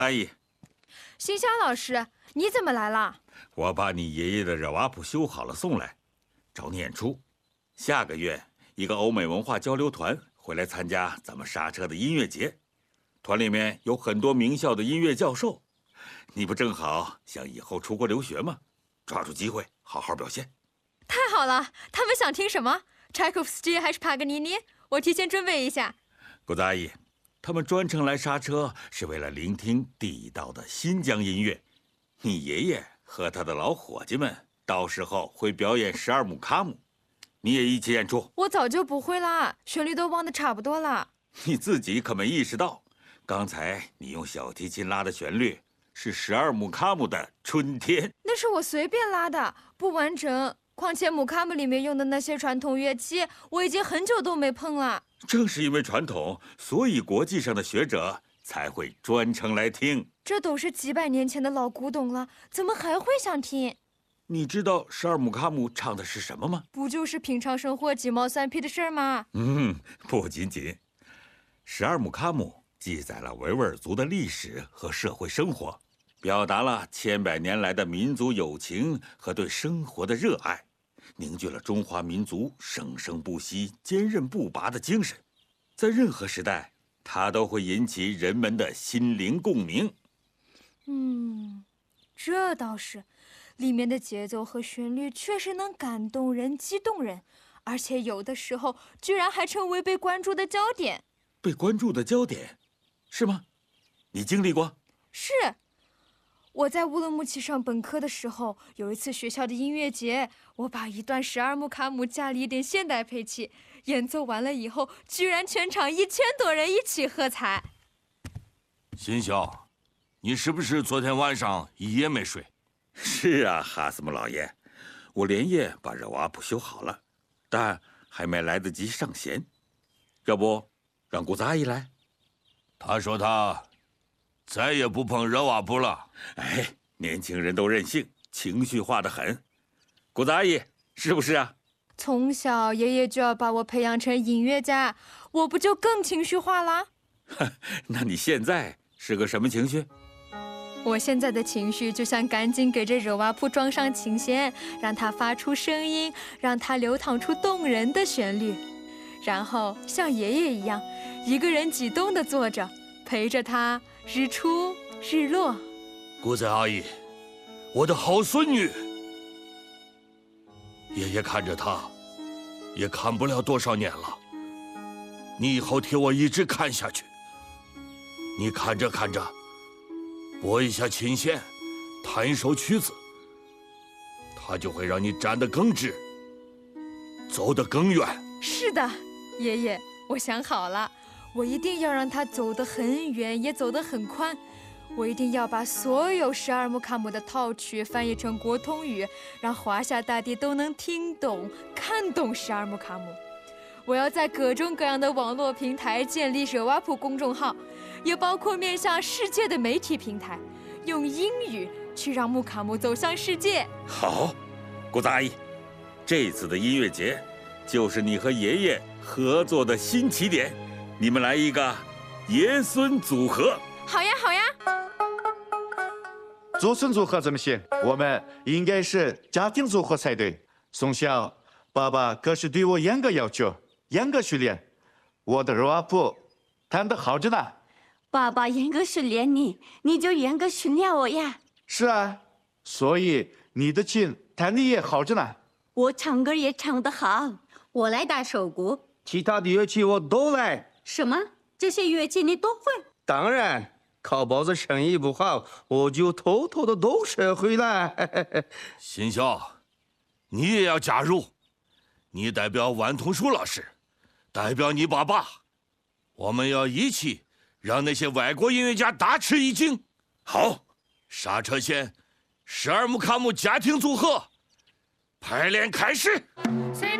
阿姨， 新香老师，你怎么来了？ 我把你爷爷的热瓦普修好了送来，找你演出。下个月一个欧美文化交流团会来参加咱们刹车的音乐节，团里面有很多名校的音乐教授。你不正好想以后出国留学吗？抓住机会好好表现。 太好了，他们想听什么？柴可夫斯基还是帕格尼尼？我提前准备一下。 谷子阿姨，他们专程来刹车是为了聆听地道的新疆音乐。你爷爷和他的老伙计们到时候会表演十二木卡姆，你也一起演出。 我早就不会啦，旋律都忘得差不多了。 你自己可没意识到，刚才你用小提琴拉的旋律是十二木卡姆的《春天》。 那是我随便拉的，不完整。况且木卡姆里面用的那些传统乐器，我已经很久都没碰了。 正是因为传统，所以国际上的学者才会专程来听。 这都是几百年前的老古董了，怎么还会想听？ 你知道十二木卡姆唱的是什么吗？ 不就是平常生活鸡毛蒜皮的事儿吗？ 不仅仅。十二木卡姆记载了维吾尔族的历史和社会生活，表达了千百年来的民族友情和对生活的热爱，凝聚了中华民族生生不息、坚韧不拔的精神。在任何时代，它都会引起人们的心灵共鸣。 这倒是，里面的节奏和旋律确实能感动人、激动人，而且有的时候居然还成为被关注的焦点。 被关注的焦点，是吗？你经历过？ 是。我在乌鲁木齐上本科的时候，有一次学校的音乐节，我把一段十二木卡姆加了一点现代配器，演奏完了以后，居然全场1000多人一起喝彩。 新晓，你是不是昨天晚上一夜没睡？ 是啊，哈斯姆老爷，我连夜把热瓦普修好了，但还没来得及上弦。要不，让谷子阿姨来？ 他说他再也不碰热瓦普了。 哎，年轻人都任性，情绪化得很。谷子阿姨，是不是啊？ 从小爷爷就要把我培养成音乐家，我不就更情绪化啦？ 那你现在是个什么情绪？ 我现在的情绪就像赶紧给这热瓦普装上琴弦，让它发出声音，让它流淌出动人的旋律，然后像爷爷一样，一个人激动地坐着，陪着他日出日落。 谷子阿姨，我的好孙女，爷爷看着她，也看不了多少年了。你以后替我一直看下去。你看着看着，拨一下琴弦，弹一首曲子，它就会让你站得更直，走得更远。 是的，爷爷，我想好了，我一定要让它走得很远，也走得很宽。我一定要把所有十二木卡姆的套曲翻译成国通语，让华夏大地都能听懂、看懂十二木卡姆。我要在各种各样的网络平台建立热瓦普公众号，也包括面向世界的媒体平台，用英语去让木卡姆走向世界。 好，谷子阿姨，这次的音乐节就是你和爷爷合作的新起点，你们来一个爷孙组合。 好呀，好呀。 祖孙组合怎么行？我们应该是家庭组合才对。从小，爸爸可是对我严格要求，严格训练。我的热瓦普弹得好着呢。 爸爸严格训练你，你就严格训练我呀。 是啊，所以你的琴弹得也好着呢。 我唱歌也唱得好，我来打手鼓， 其他的乐器我都来。 什么？这些乐器你都会？ 当然，靠包子生意不好，我就偷偷的都学会了。 新晓，你也要加入，你代表万通树老师，代表你爸爸，我们要一起让那些外国音乐家大吃一惊。 好， 刹车线十二木卡姆家庭组合排练开始。 Say